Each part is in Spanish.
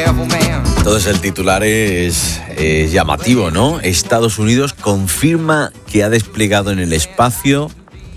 Entonces el titular es llamativo, ¿no? Estados Unidos confirma que ha desplegado en el espacio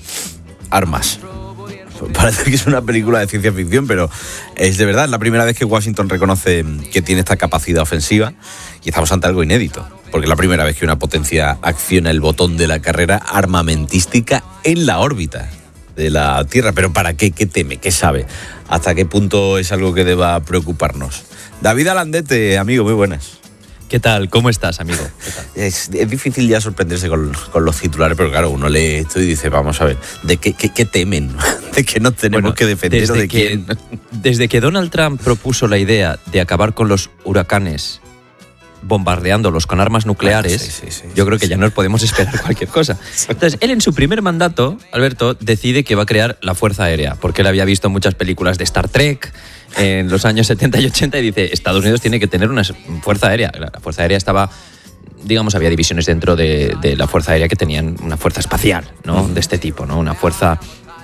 armas. Parece que es una película de ciencia ficción, pero es de verdad, es la primera vez que Washington reconoce que tiene esta capacidad ofensiva y estamos ante algo inédito, porque es la primera vez que una potencia acciona el botón de la carrera armamentística en la órbita de la Tierra. ¿Pero para qué? ¿Qué teme? ¿Qué sabe? ¿Hasta qué punto es algo que deba preocuparnos? David Alandete, amigo, muy buenas. ¿Qué tal? ¿Cómo estás, amigo? Es difícil ya sorprenderse con los titulares, pero claro, uno lee esto y dice, vamos a ver, ¿de qué temen? ¿De qué nos tenemos que defender o de quién? Desde que Donald Trump propuso la idea de acabar con los huracanes bombardeándolos con armas nucleares, yo creo que ya nos podemos esperar cualquier cosa. Entonces, él en su primer mandato, Alberto, decide que va a crear la Fuerza Aérea, porque él había visto muchas películas de Star Trek en los años 70 y 80 y dice, Estados Unidos tiene que tener una Fuerza Aérea. La Fuerza Aérea estaba, digamos, había divisiones dentro de la Fuerza Aérea que tenían una fuerza espacial, ¿no? De este tipo, ¿no? Una fuerza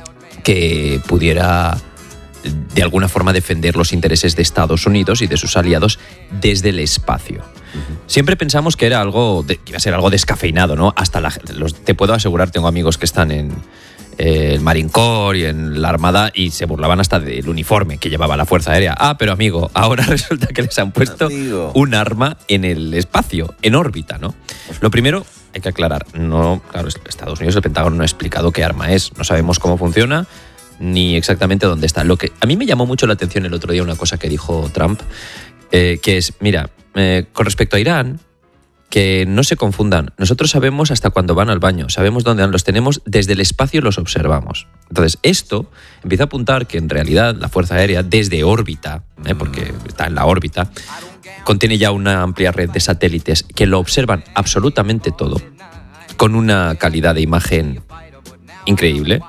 que pudiera de alguna forma defender los intereses de Estados Unidos y de sus aliados desde el espacio. Siempre pensamos que era que iba a ser algo descafeinado, ¿no? Te puedo asegurar, tengo amigos que están en el Marine Corps y en la Armada y se burlaban hasta del uniforme que llevaba la Fuerza Aérea. Pero amigo, ahora resulta que les han puesto un arma en el espacio, en órbita, ¿no? Lo primero, hay que aclarar, no, claro, Estados Unidos, el Pentágono no ha explicado qué arma es, no sabemos cómo funciona ni exactamente dónde está. Lo que a mí me llamó mucho la atención el otro día, una cosa que dijo Trump, que es, mira, con respecto a Irán, que no se confundan. Nosotros sabemos hasta cuándo van al baño, sabemos dónde van, los tenemos desde el espacio y los observamos. Entonces, esto empieza a apuntar que en realidad la Fuerza Aérea, desde órbita, porque está en la órbita, contiene ya una amplia red de satélites que lo observan absolutamente todo, con una calidad de imagen increíble,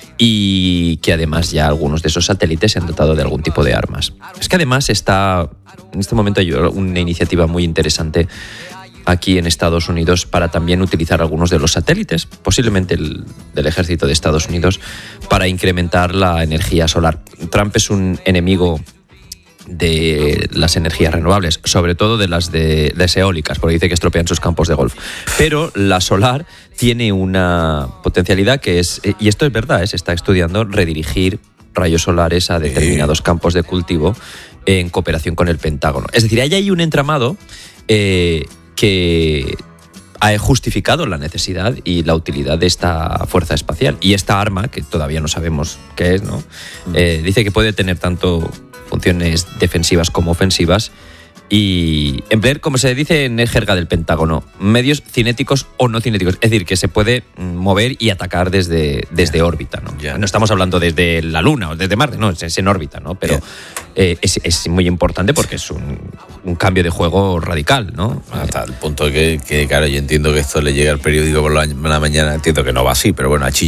y que además ya algunos de esos satélites se han dotado de algún tipo de armas. Es que además en este momento hay una iniciativa muy interesante aquí en Estados Unidos para también utilizar algunos de los satélites, posiblemente del ejército de Estados Unidos, para incrementar la energía solar. Trump es un enemigo de las energías renovables, sobre todo de las eólicas, porque dice que estropean sus campos de golf. Pero la solar tiene una potencialidad que es, y esto es verdad, se está estudiando redirigir rayos solares a determinados campos de cultivo en cooperación con el Pentágono. Es decir, ahí hay un entramado que ha justificado la necesidad y la utilidad de esta fuerza espacial. Y esta arma, que todavía no sabemos qué es, ¿no? Dice que puede tener tanto funciones defensivas como ofensivas y emplear, como se dice en el jerga del Pentágono, medios cinéticos o no cinéticos, es decir, que se puede mover y atacar desde órbita, ¿no? No estamos hablando desde la Luna o desde Marte, no, es en órbita, ¿no? Pero es muy importante porque es un cambio de juego radical, ¿no? Hasta el punto que claro, yo entiendo que esto le llega al periódico por la mañana, entiendo que no va así, pero bueno, a